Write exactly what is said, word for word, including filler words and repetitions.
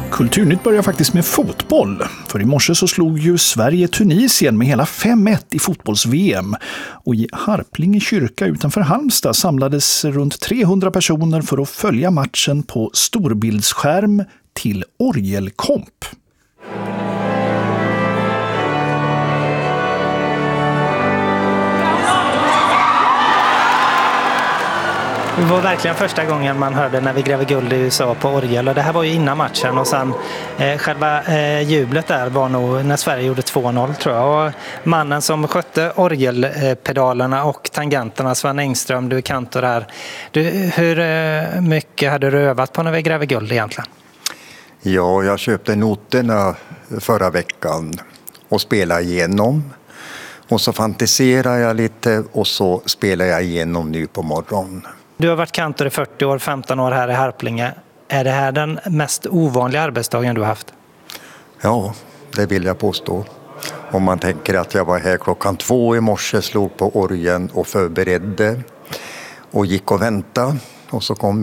Kulturnytt börjar faktiskt med fotboll. För i morse så slog ju Sverige Tunisien med hela fem ett i fotbolls-V M. Och i Harplinge kyrka utanför Halmstad samlades runt trehundra personer för att följa matchen på storbildsskärm till orgelkomp. Det var verkligen första gången man hörde när vi gräver guld i U S A på orgel, och det här var ju innan matchen, och sen eh, själva eh, jublet där var nog när Sverige gjorde två noll tror jag, och mannen som skötte orgelpedalerna och tangenterna, Sven Engström, du är kantor där. Du, hur eh, mycket hade du övat på när vi gräver guld egentligen? Ja, jag köpte noterna förra veckan och spelade igenom. Och så fantiserade jag lite och så spelade jag igenom nu på morgonen. Du har varit kantor i fyrtio år, femton år här i Harplinge. Är det här den mest ovanliga arbetsdagen du har haft? Ja, det vill jag påstå. Om man tänker att jag var här klockan två i morse, slog på orgeln och förberedde och gick och väntade. Och så kom